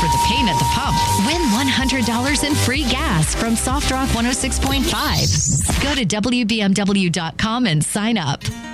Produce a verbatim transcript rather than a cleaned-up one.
for the pain at the pump. Win one hundred dollars in free gas from Soft Rock one oh six point five. Go to W B M W dot com and sign up.